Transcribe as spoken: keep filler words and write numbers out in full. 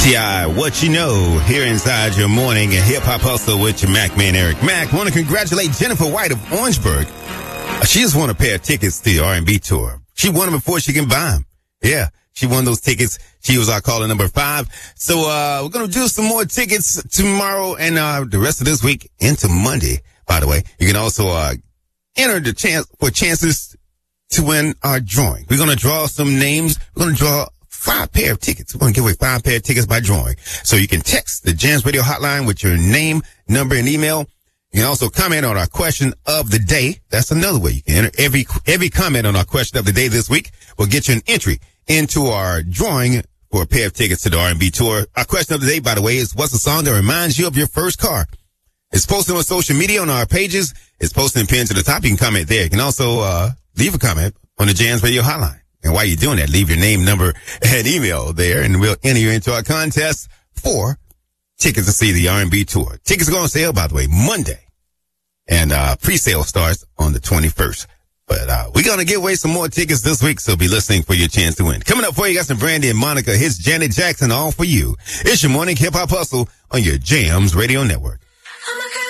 T I, what you know, here inside your morning and hip hop hustle with your Mac man, Eric Mac. Want to congratulate Jennifer White of Orangeburg. She just won a pair of tickets to the R and B tour. She won them before she can buy them. Yeah, she won those tickets. She was our caller number five. So, uh, we're going to do some more tickets tomorrow and, uh, the rest of this week into Monday, by the way. You can also, uh, enter the chance for chances to win our drawing. We're going to draw some names. We're going to draw five pair of tickets. We're going to give away five pair of tickets by drawing. So you can text the Jams Radio hotline with your name, number, and email. You can also comment on our question of the day. That's another way you can enter. Every, every comment on our question of the day this week will get you an entry into our drawing for a pair of tickets to the R and B tour. Our question of the day, by the way, is what's a song that reminds you of your first car? It's posted on social media on our pages. It's posted and pinned to the top. You can comment there. You can also, uh, leave a comment on the Jams Radio hotline. And while you're doing that, leave your name, number, and email there, and we'll enter you into our contest for tickets to see the R and B tour. Tickets go on sale, by the way, Monday. And uh pre-sale starts on the twenty-first. But uh we're going to give away some more tickets this week, so be listening for your chance to win. Coming up for you, got some Brandy and Monica. Here's Janet Jackson, all for you. It's your morning hip-hop hustle on your Jams Radio Network.